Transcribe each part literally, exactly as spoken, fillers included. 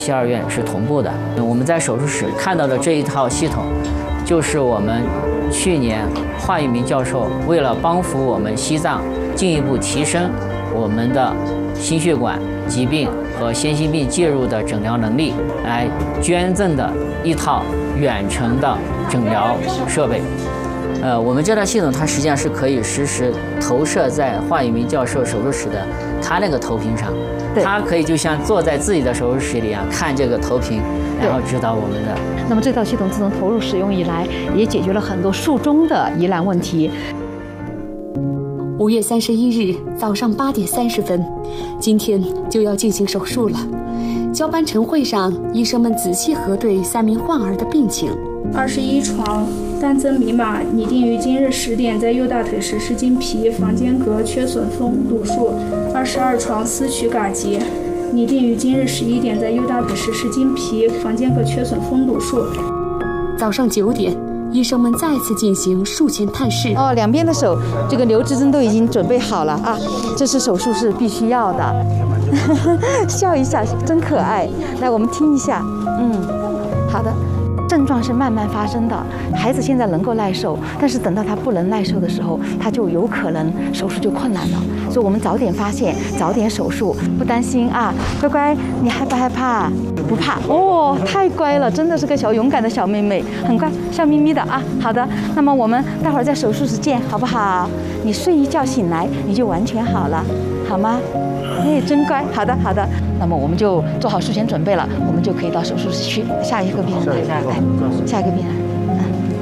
西二院是同步的。我们在手术室看到的这一套系统，就是我们去年华玉明教授为了帮扶我们西藏进一步提升我们的心血管疾病和先心病介入的诊疗能力，来捐赠的一套远程的诊疗设备。呃，我们这套系统它实际上是可以实时投射在华玉明教授手术室的他那个投屏上，他可以就像坐在自己的手术室里一样看这个投屏，然后指导我们的。 那么这套系统自从投入使用以来，也解决了很多术中的疑难问题。 五月三十一日早上八点三十分，今天就要进行手术了。交班晨会上，医生们仔细核对三名患儿的病情。 二十一床单增密码拟定于今日十点在右大腿实施经皮房间隔缺损封堵术。二十二床丝取嘎结拟定于今日十一点在右大腿实施经皮房间隔缺损封堵术。 早上九点，医生们再次进行术前探视。 哦，两边的手这个留置针都已经准备好了啊，这是手术是必须要的。笑一下，真可爱。来，我们听一下。嗯，好的。症状是慢慢发生的，孩子现在能够耐受，但是等到他不能耐受的时候，他就有可能手术就困难了。所以我们早点发现，早点手术，不担心啊。乖乖，你害不害怕？不怕哦，太乖了，真的是个小勇敢的小妹妹，很乖，笑眯眯的啊。好的，那么我们待会儿在手术室见，好不好？你睡一觉醒来，你就完全好了，好吗？哎，真乖。好的，好的。那么我们就做好术前准备了，我们就可以到手术室去。下一个病人来，来，下一个病人。嗯，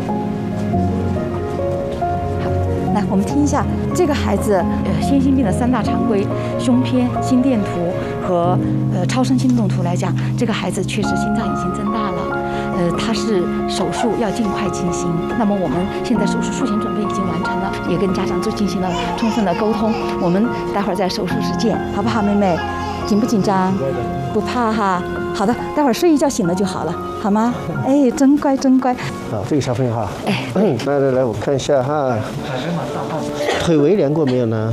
好，来，我们听一下这个孩子呃先心病的三大常规：胸片、心电图和呃超声心动图来讲，这个孩子确实心脏已经增大了。呃，他是手术要尽快进行。那么我们现在手术术前准备已经完成了，也跟家长做进行了充分的沟通。我们待会儿在手术室见，好不好，妹妹？紧不紧张？不怕哈。好的，待会儿睡一觉醒了就好了，好吗？哎，真乖真乖。 好，这个小朋友哈， 哎， 嗯，来来来，我看一下哈，腿围量过没有呢？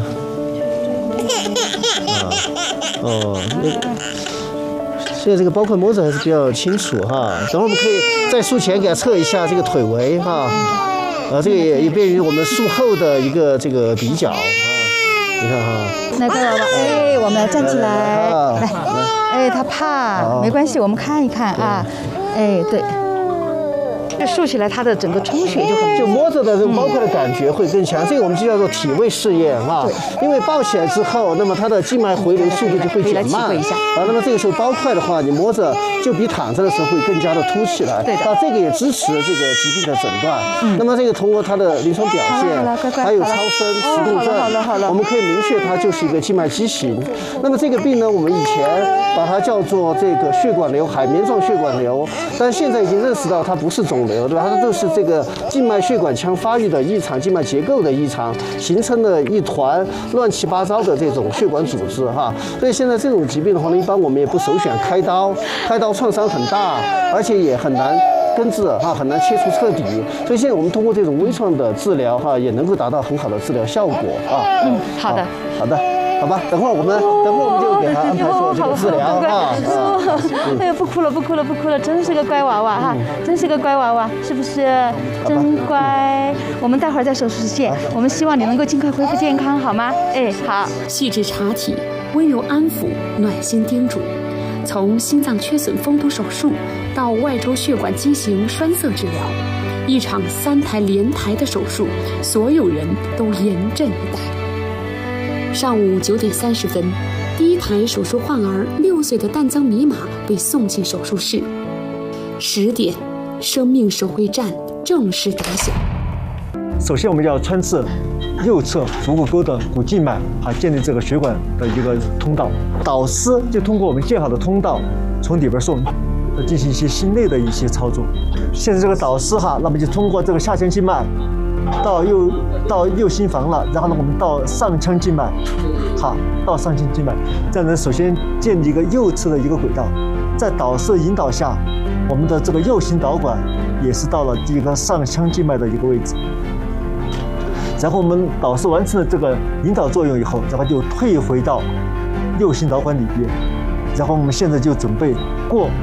啊，哦，那个。现在这个包块模子还是比较清楚哈，等会我们可以在术前给他测一下这个腿围哈，啊，这个也也便于我们术后的一个这个比较啊。你看哈， 来乖娃娃，哎，我们来站起来，来，哎，他怕，没关系，我们看一看啊，哎，对。这竖起来，它的整个充血就很， 就摸着的这种包块的感觉会更强。这个我们就叫做体位试验啊。因为抱起来之后，那么它的静脉回流速度就会减慢。啊，那么这个时候包块的话，你摸着就比躺着的时候会更加的凸起来。 对的。 啊，这个也支持这个疾病的诊断。嗯。那么这个通过它的临床表现，还有超声、磁共振，我们可以明确它就是一个静脉畸形。那么这个病呢，我们以前把它叫做这个血管瘤、海绵状血管瘤，但现在已经认识到它不是肿瘤，对吧？它都是这个静脉血管腔发育的异常、静脉结构的异常，形成了一团乱七八糟的这种血管组织哈。所以现在这种疾病的话呢，一般我们也不首选开刀，开刀创伤很大，而且也很难根治哈，很难切除彻底。所以现在我们通过这种微创的治疗哈，也能够达到很好的治疗效果啊。 嗯，好的， 好的。好吧，等会儿我们等会儿我们就给他安排做这个治疗啊。 哎呦，不哭了，不哭了，不哭了，真是个乖娃娃哈，真是个乖娃娃，是不是？真乖。我们待会儿在手术室见，我们希望你能够尽快恢复健康，好吗？哎，好。 细致查体，温柔安抚，暖心叮嘱。从心脏缺损封堵手术到外周血管畸形栓塞治疗，一场三台连台的手术，所有人都严阵以待。上午九点三十分，第一台手术患儿六岁的旦增米玛被送进手术室。十点，生命守卫战正式打响。 首先，我们要穿刺右侧腹股沟的股静脉，啊，建立这个血管的一个通道。导丝就通过我们建好的通道，从里边送，进行一些心内的一些操作。现在这个导丝哈，那么就通过这个下腔静脉。到右到右心房了，然后呢，我们到上腔静脉，好，到上腔静脉，这样呢，首先建立一个右侧的一个轨道，在导丝引导下，我们的这个右心导管也是到了一个上腔静脉的一个位置。然后我们导丝完成了这个引导作用以后，然后就退回到右心导管里边，然后我们现在就准备过